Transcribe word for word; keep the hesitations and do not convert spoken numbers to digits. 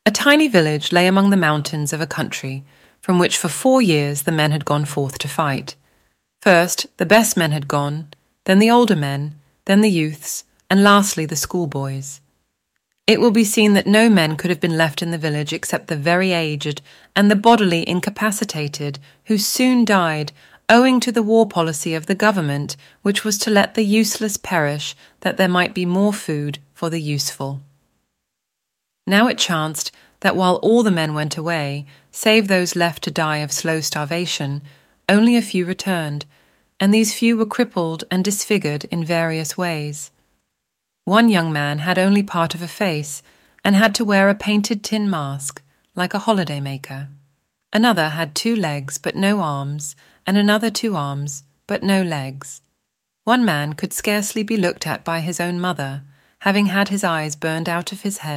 A tiny village lay among the mountains of a country from which for four years the men had gone forth to fight. First, the best men had gone, then the older men, then the youths, and lastly the schoolboys. It will be seen that no men could have been left in the village except the very aged and the bodily incapacitated, who soon died, owing to the war policy of the government, which was to let the useless perish, that there might be more food for the useful. Now it chanced that while all the men went away, save those left to die of slow starvation, only a few returned, and these few were crippled and disfigured in various ways. One young man had only part of a face, and had to wear a painted tin mask, like a holiday maker. Another had two legs but no arms, and another two arms but no legs. One man could scarcely be looked at by his own mother, having had his eyes burned out of his head.